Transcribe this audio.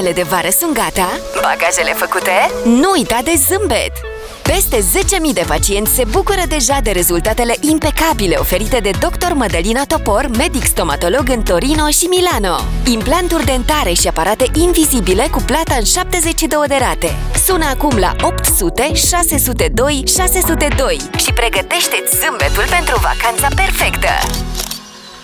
Hainele de vară sunt gata? Bagajele făcute? Nu uita de zâmbet! Peste 10.000 de pacienți se bucură deja de rezultatele impecabile oferite de Dr. Mădălina Topor, medic stomatolog în Torino și Milano. Implanturi dentare și aparate invizibile cu plata în 72 de rate. Sună acum la 800 602 602 și pregătește-ți zâmbetul pentru vacanța perfectă!